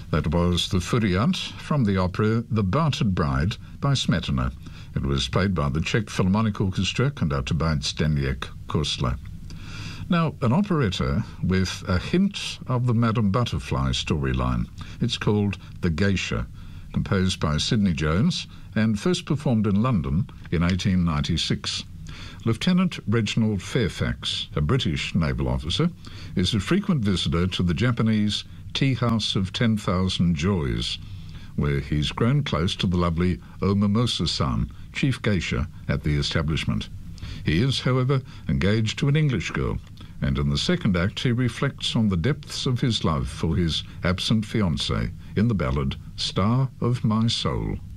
That was the Furiant from the opera The Bartered Bride by Smetana. It was played by the Czech Philharmonic Orchestra, conducted by Zdeněk Kostler. Now, an operetta with a hint of the Madame Butterfly storyline. It's called The Geisha, composed by Sidney Jones and first performed in London in 1896. Lieutenant Reginald Fairfax, a British naval officer, is a frequent visitor to the Japanese Tea House of 10,000 Joys, where he's grown close to the lovely Omomosa-san, chief geisha at the establishment. He is, however, engaged to an English girl, and in the second act he reflects on the depths of his love for his absent fiancée in the ballad Star of My Soul.